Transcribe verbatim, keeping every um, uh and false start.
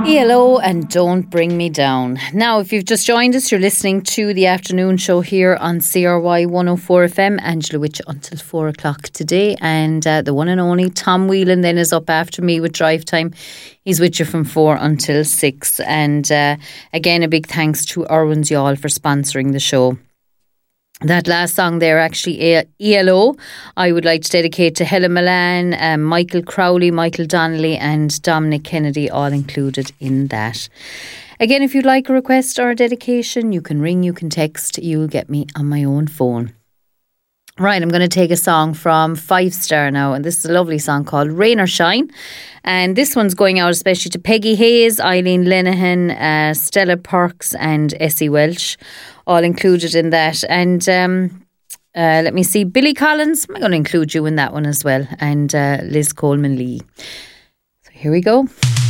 E L O and Don't Bring Me Down. Now, if you've just joined us, you're listening to the afternoon show here on C R Y one oh four F M. Angela with you until four o'clock today. And uh, the one and only Tom Whelan then is up after me with Drive Time. He's with you from four until six. And uh, again, a big thanks to Irwin's Y'all for sponsoring the show. That last song there, actually, E L O, I would like to dedicate to Helen Milan, um, Michael Crowley, Michael Donnelly and Dominic Kennedy, all included in that. Again, if you'd like a request or a dedication, you can ring, you can text, you'll get me on my own phone. Right, I'm going to take a song from Five Star now, and this is a lovely song called Rain or Shine. And this one's going out especially to Peggy Hayes, Eileen Lenihan, uh, Stella Perks and Essie Welch, all included in that. And um, uh, let me see, Billy Collins, I'm going to include you in that one as well, and uh, Liz Coleman Lee. So here we go.